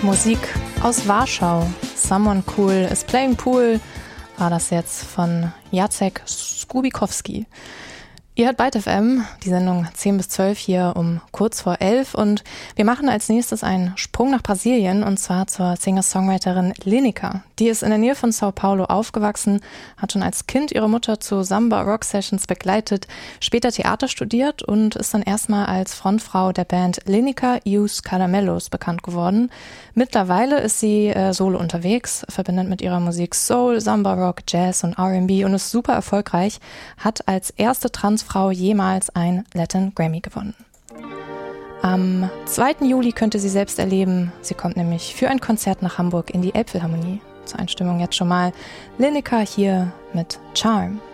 Musik aus Warschau. Someone Cool is Playing Pool war das jetzt von Jacek Skubikowski. Ihr hört Byte FM, die Sendung 10 bis 12 hier um kurz vor 11 und wir machen als nächstes einen Sprung nach Brasilien und zwar zur Singer-Songwriterin Lineker. Die ist in der Nähe von Sao Paulo aufgewachsen, hat schon als Kind ihre Mutter zu Samba-Rock-Sessions begleitet, später Theater studiert und ist dann erstmal als Frontfrau der Band Lineker e os Caramelos bekannt geworden. Mittlerweile ist sie solo unterwegs, verbindet mit ihrer Musik Soul, Samba-Rock, Jazz und R&B und ist super erfolgreich, hat als erste Transfrau jemals ein Latin Grammy gewonnen. Am 2. Juli könnt ihr sie selbst erleben. Sie kommt nämlich für ein Konzert nach Hamburg in die Elbphilharmonie. Zur Einstimmung jetzt schon mal Lineker hier mit Charm.